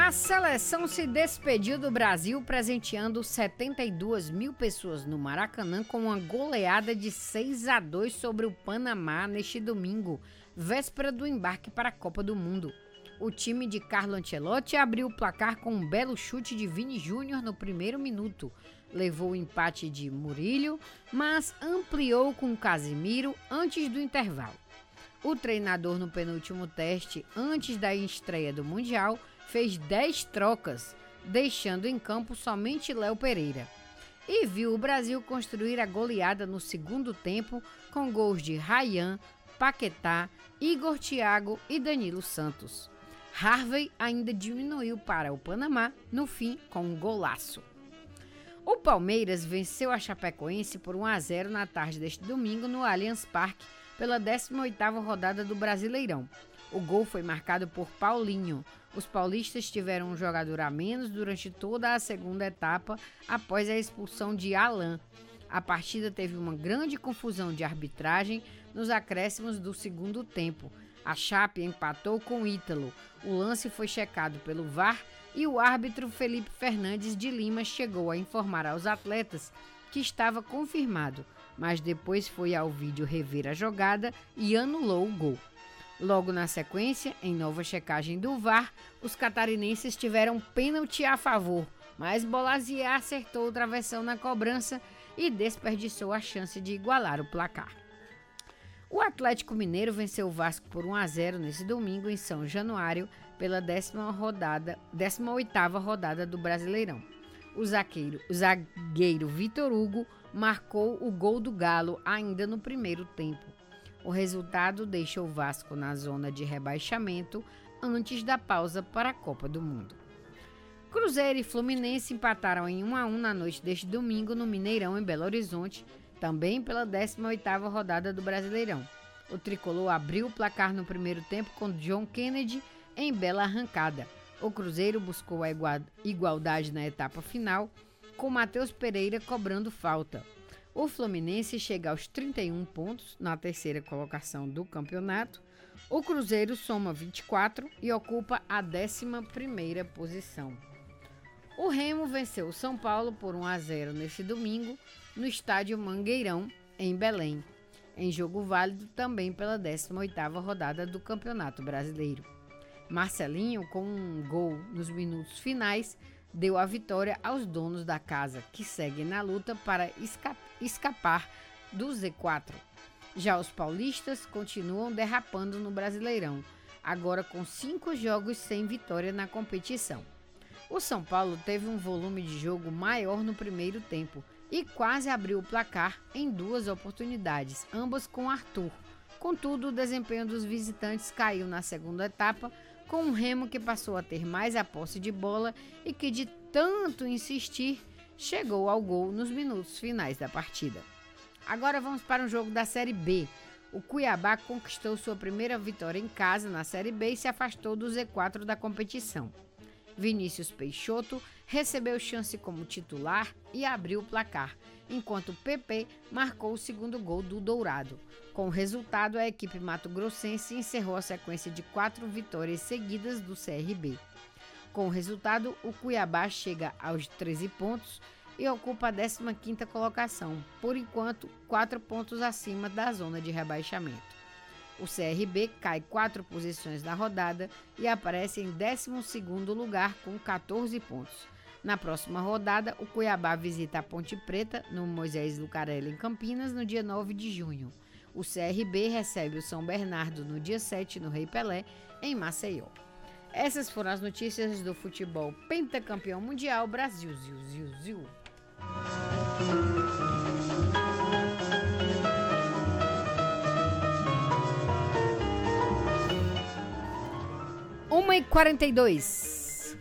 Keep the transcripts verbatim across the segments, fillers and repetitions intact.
A seleção se despediu do Brasil presenteando setenta e duas mil pessoas no Maracanã com uma goleada de seis a dois sobre o Panamá neste domingo, véspera do embarque para a Copa do Mundo. O time de Carlo Ancelotti abriu o placar com um belo chute de Vini Júnior no primeiro minuto. Levou o empate de Murillo, mas ampliou com Casemiro antes do intervalo. O treinador no penúltimo teste, antes da estreia do Mundial, fez dez trocas, deixando em campo somente Léo Pereira. E viu o Brasil construir a goleada no segundo tempo com gols de Ryan, Paquetá, Igor Thiago e Danilo Santos. Harvey ainda diminuiu para o Panamá, no fim, com um golaço. O Palmeiras venceu a Chapecoense por um a zero na tarde deste domingo no Allianz Parque pela décima oitava rodada do Brasileirão. O gol foi marcado por Paulinho. Os paulistas tiveram um jogador a menos durante toda a segunda etapa após a expulsão de Alan. A partida teve uma grande confusão de arbitragem nos acréscimos do segundo tempo. A Chape empatou com Ítalo. O lance foi checado pelo V A R e o árbitro Felipe Fernandes de Lima chegou a informar aos atletas que estava confirmado, mas depois foi ao vídeo rever a jogada e anulou o gol. Logo na sequência, em nova checagem do V A R, os catarinenses tiveram pênalti a favor, mas Bolazier acertou o travessão na cobrança e desperdiçou a chance de igualar o placar. O Atlético Mineiro venceu o Vasco por um a zero nesse domingo em São Januário pela décima rodada, décima oitava rodada do Brasileirão. O zagueiro, o zagueiro Vitor Hugo marcou o gol do Galo ainda no primeiro tempo. O resultado deixa o Vasco na zona de rebaixamento antes da pausa para a Copa do Mundo. Cruzeiro e Fluminense empataram em um a um na noite deste domingo no Mineirão, em Belo Horizonte, também pela décima oitava rodada do Brasileirão. O tricolor abriu o placar no primeiro tempo com John Kennedy em bela arrancada. O Cruzeiro buscou a igualdade na etapa final, com Matheus Pereira cobrando falta. O Fluminense chega aos trinta e um pontos na terceira colocação do campeonato. O Cruzeiro soma vinte e quatro e ocupa a décima primeira posição. O Remo venceu o São Paulo por um a zero neste domingo no estádio Mangueirão, em Belém, em jogo válido também pela décima oitava rodada do Campeonato Brasileiro. Marcelinho, com um gol nos minutos finais, deu a vitória aos donos da casa, que seguem na luta para esca- escapar do Z quatro. Já os paulistas continuam derrapando no Brasileirão, agora com cinco jogos sem vitória na competição. O São Paulo teve um volume de jogo maior no primeiro tempo e quase abriu o placar em duas oportunidades, ambas com Arthur. Contudo, o desempenho dos visitantes caiu na segunda etapa, com um Remo que passou a ter mais a posse de bola e que, de tanto insistir, chegou ao gol nos minutos finais da partida. Agora vamos para um jogo da Série B. O Cuiabá conquistou sua primeira vitória em casa na Série B e se afastou do Z quatro da competição. Vinícius Peixoto recebeu chance como titular e abriu o placar, enquanto P P marcou o segundo gol do Dourado. Com o resultado, a equipe mato-grossense encerrou a sequência de quatro vitórias seguidas do C R B. Com o resultado, o Cuiabá chega aos treze pontos e ocupa a décima quinta colocação, por enquanto, quatro pontos acima da zona de rebaixamento. O C R B cai quatro posições na rodada e aparece em décimo segundo lugar com catorze pontos. Na próxima rodada, o Cuiabá visita a Ponte Preta, no Moisés Lucarelli, em Campinas, no dia nove de junho. O C R B recebe o São Bernardo no dia sete, no Rei Pelé, em Maceió. Essas foram as notícias do futebol pentacampeão mundial Brasil. Ziu, ziu, ziu. uma e quarenta e dois.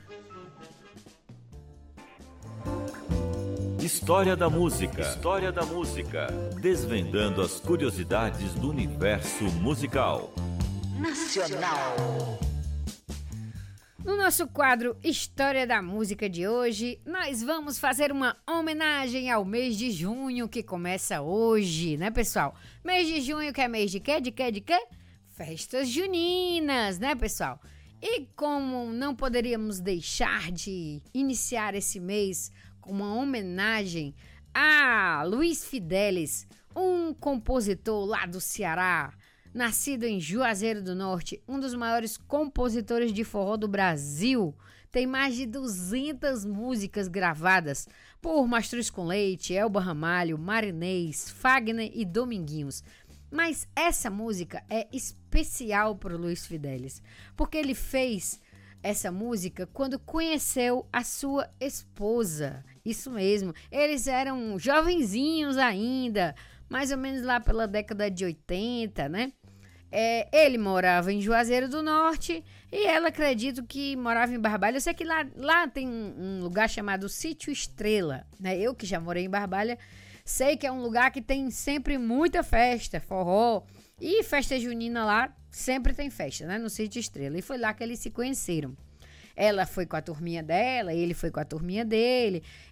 História da música. História da música. Desvendando as curiosidades do universo musical. Nacional. No nosso quadro História da Música de hoje, nós vamos fazer uma homenagem ao mês de junho, que começa hoje, né, pessoal? Mês de junho, que é mês de quê? De quê? De quê? Festas juninas, né, pessoal? E como não poderíamos deixar de iniciar esse mês com uma homenagem a Luiz Fidelis, um compositor lá do Ceará, nascido em Juazeiro do Norte, um dos maiores compositores de forró do Brasil. Tem mais de duzentas músicas gravadas por Mastruz com Leite, Elba Ramalho, Marinês, Fagner e Dominguinhos. Mas essa música é especial para o Luiz Fidelis, porque ele fez essa música quando conheceu a sua esposa. Isso mesmo, eles eram jovenzinhos ainda, mais ou menos lá pela década de oitenta, né? É, ele morava em Juazeiro do Norte e ela, acredito que morava em Barbalha. Eu sei que lá, lá tem um, um lugar chamado Sítio Estrela, né? Eu que já morei em Barbalha, sei que é um lugar que tem sempre muita festa, forró e festa junina lá, sempre tem festa, né? No Sítio Estrela. E foi lá que eles se conheceram. Ela foi com a turminha dela, ele foi com a turminha dele.